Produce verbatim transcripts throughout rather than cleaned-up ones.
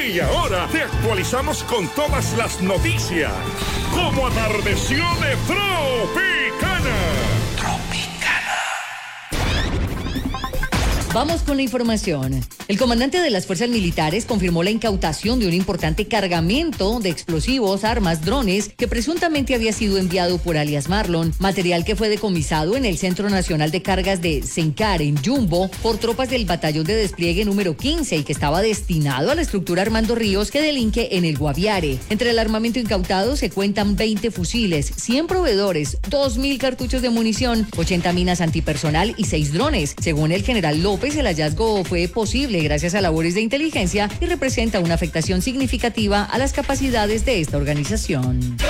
Y ahora te actualizamos con todas las noticias. Como atardeció de Tropicana. Vamos con la información. El comandante de las fuerzas militares confirmó la incautación de un importante cargamento de explosivos, armas, drones que presuntamente había sido enviado por alias Marlon, material que fue decomisado en el Centro Nacional de Cargas de Sencar, en Yumbo, por tropas del Batallón de Despliegue número quince y que estaba destinado a la estructura Armando Ríos que delinque en el Guaviare. Entre el armamento incautado se cuentan veinte fusiles, cien proveedores, dos mil cartuchos de munición, ochenta minas antipersonal y seis drones. Según el general López, el hallazgo fue posible gracias a labores de inteligencia y representa una afectación significativa a las capacidades de esta organización.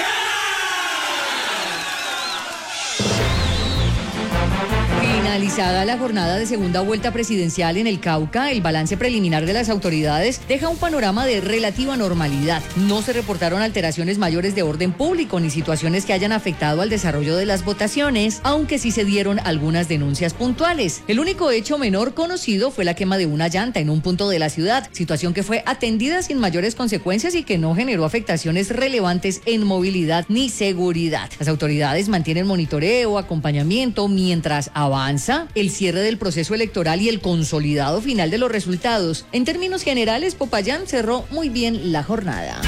Finalizada la jornada de segunda vuelta presidencial en el Cauca, el balance preliminar de las autoridades deja un panorama de relativa normalidad. No se reportaron alteraciones mayores de orden público ni situaciones que hayan afectado al desarrollo de las votaciones, aunque sí se dieron algunas denuncias puntuales. El único hecho menor conocido fue la quema de una llanta en un punto de la ciudad, situación que fue atendida sin mayores consecuencias y que no generó afectaciones relevantes en movilidad ni seguridad. Las autoridades mantienen monitoreo, acompañamiento mientras avanza el cierre del proceso electoral y el consolidado final de los resultados. En términos generales, Popayán cerró muy bien la jornada.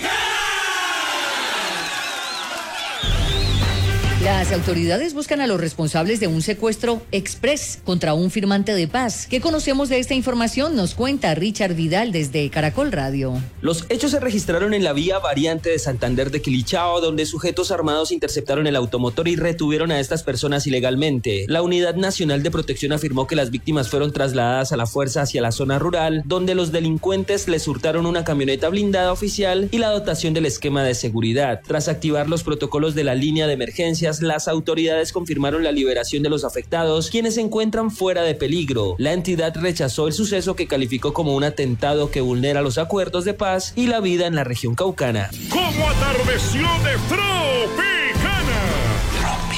Las autoridades buscan a los responsables de un secuestro express contra un firmante de paz. ¿Qué conocemos de esta información? Nos cuenta Richard Vidal desde Caracol Radio. Los hechos se registraron en la vía variante de Santander de Quilichao, donde sujetos armados interceptaron el automotor y retuvieron a estas personas ilegalmente. La Unidad Nacional de Protección afirmó que las víctimas fueron trasladadas a la fuerza hacia la zona rural, donde los delincuentes les hurtaron una camioneta blindada oficial y la dotación del esquema de seguridad. Tras activar los protocolos de la línea de emergencias, las autoridades confirmaron la liberación de los afectados, quienes se encuentran fuera de peligro. La entidad rechazó el suceso, que calificó como un atentado que vulnera los acuerdos de paz y la vida en la región caucana. Como atardeció de Tropicana.